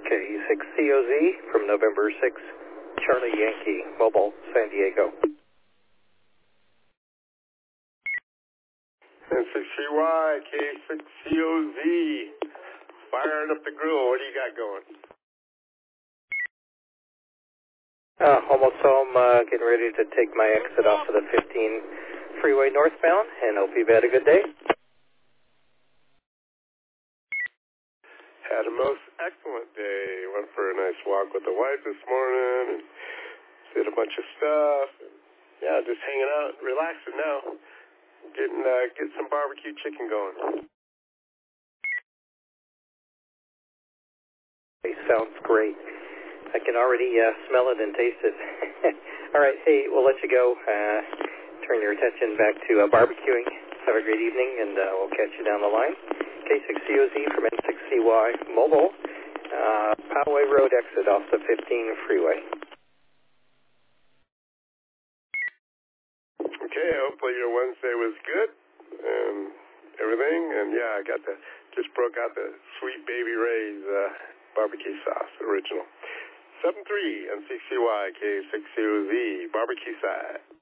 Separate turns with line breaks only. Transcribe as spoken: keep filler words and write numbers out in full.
K six C O Z from November sixth, Charlie Yankee, Mobile, San Diego.
N six C Y, K six C O Z, firing up the grill. What do you got going?
Uh, almost home, uh, getting ready to take my exit off of the fifteen freeway northbound, and hope you've had a good day.
Had a most excellent day. Went for a nice walk with the wife this morning and did a bunch of stuff. And yeah, just hanging out, relaxing now. Getting uh, get some barbecue chicken going.
Hey, sounds great. I can already uh, smell it and taste it. All right, hey, we'll let you go. Uh, turn your attention back to uh, barbecuing. Have a great evening, and uh, we'll catch you down the line. K six C O Z from N six C Y Mobile, uh, Poway Road exit off the fifteen freeway.
Okay, hopefully your Wednesday was good and everything. And yeah, I got the, just broke out the Sweet Baby Ray's uh, barbecue sauce, original. seven three N six C Y K six C O Z, barbecue side.